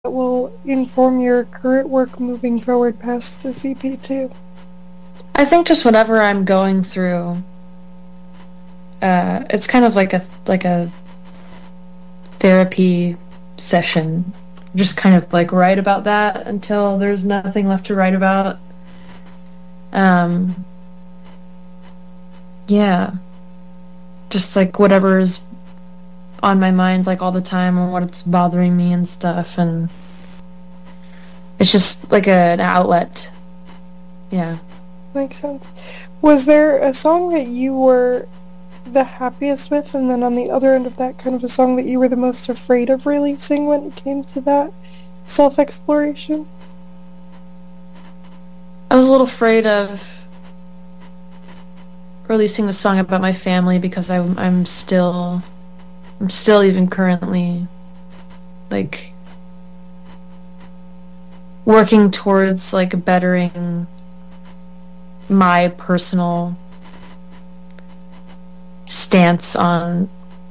that will inform your current work moving forward past the CP2? I think just whatever I'm going through, it's kind of like a therapy session. Just kind of like write about that until there's nothing left to write about. Um, yeah, just like whatever's on my mind like all the time and what's bothering me and stuff, and it's just like an outlet. Yeah. Makes sense. Was there a song that you were the happiest with, and then on the other end of that, kind of a song that you were the most afraid of releasing when it came to that self-exploration? I was a little afraid of releasing the song about my family because I'm still even currently like working towards like bettering my personal stance on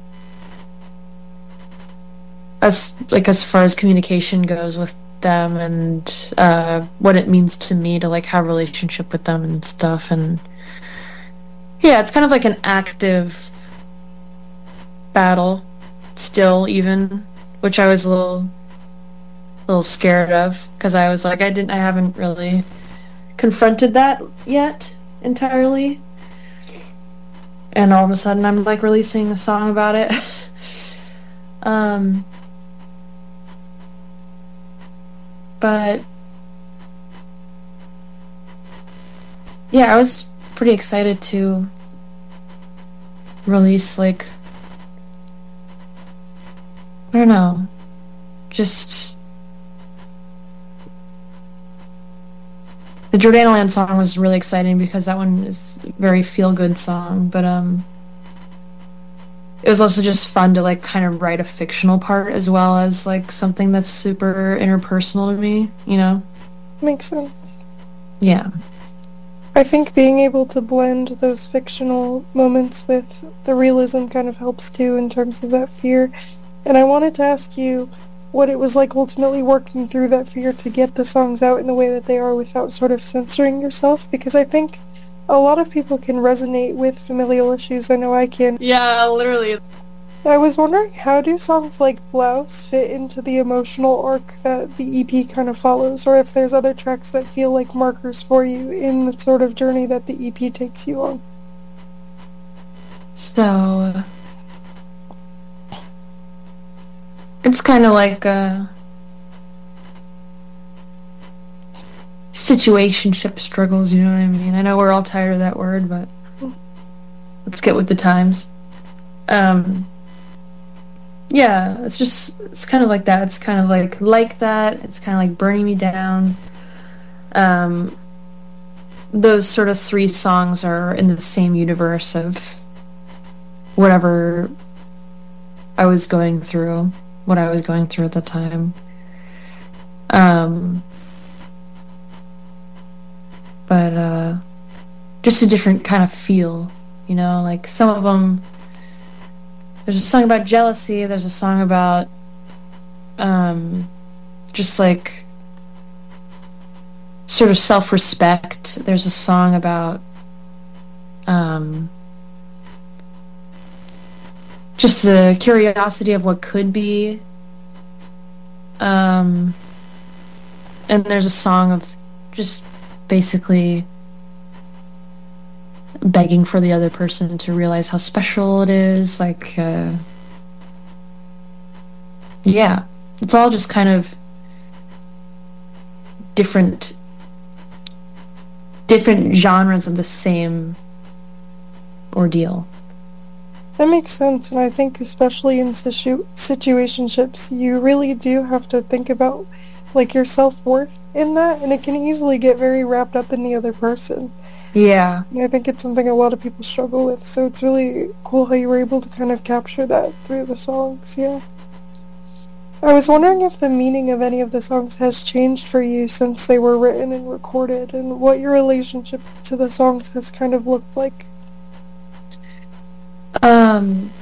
as far as communication goes with them, and what it means to me to like have a relationship with them and stuff. And yeah, it's kind of like an active battle still, even, which I was a little scared of because I was like, I haven't really confronted that yet entirely, and all of a sudden I'm like releasing a song about it. um but yeah, I was pretty excited to release, like, I don't know, just the Jordana Land song was really exciting because that one is a very feel good song, but it was also just fun to like kind of write a fictional part as well as like something that's super interpersonal to me. Makes sense. Yeah. I think being able to blend those fictional moments with the realism kind of helps too in terms of that fear. And I wanted to ask you what it was like ultimately working through that fear to get the songs out in the way that they are without sort of censoring yourself, because I think a lot of people can resonate with familial issues. I know I can. Yeah, literally. I was wondering, how do songs like Blouse fit into the emotional arc that the EP kind of follows, or if there's other tracks that feel like markers for you in the sort of journey that the EP takes you on? So it's kind of like situationship struggles, you know what I mean? I know we're all tired of that word, but let's get with the times. Um, yeah, it's kind of like that. It's kind of like that. It's kind of like burning me down. Um, those sort of three songs are in the same universe of whatever I was going through, what I was going through at the time. Um, but just a different kind of feel, like some of them. There's a song about jealousy. There's a song about um, just like sort of self-respect. There's a song about um, just the curiosity of what could be. Um, and there's a song of just basically begging for the other person to realize how special it is. Like, yeah, it's all just kind of different, different genres of the same ordeal. That makes sense, and I think especially in situationships, you really do have to think about like your self-worth in that, and it can easily get very wrapped up in the other person. Yeah. And I think it's something a lot of people struggle with, so it's really cool how you were able to kind of capture that through the songs, yeah. I was wondering if the meaning of any of the songs has changed for you since they were written and recorded, and what your relationship to the songs has kind of looked like.